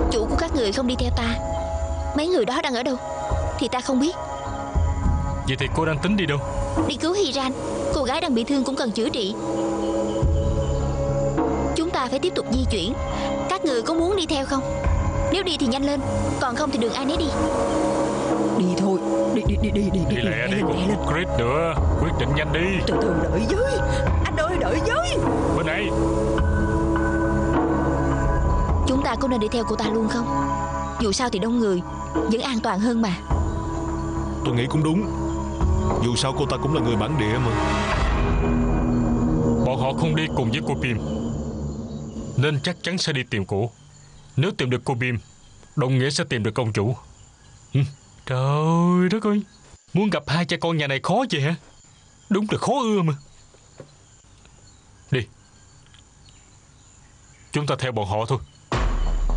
Chủ của các người không đi theo ta, mấy người đó đang ở đâu thì ta không biết. Vậy thì cô đang tính đi đâu? Đi cứu Hiran. Cô gái đang bị thương cũng cần chữa trị. Chúng ta phải tiếp tục di chuyển. Các người có muốn đi theo không? Nếu đi thì nhanh lên, còn không thì đường ai nấy đi. Đi thôi. Đi lẹ đi, còn lên. Chris nữa. Quyết định nhanh đi. Từ từ đợi với. Anh ơi đợi với. Bên này. Chúng ta có nên đi theo cô ta luôn không? Dù sao thì đông người vẫn an toàn hơn mà. Tôi nghĩ cũng đúng. Dù sao cô ta cũng là người bản địa mà. Bọn họ không đi cùng với cô Pim, nên chắc chắn sẽ đi tìm cô. Nếu tìm được cô Pim, đồng nghĩa sẽ tìm được ông chủ. Trời đất ơi, muốn gặp hai cha con nhà này khó vậy hả? Đúng là khó ưa mà. Đi, chúng ta theo bọn họ thôi.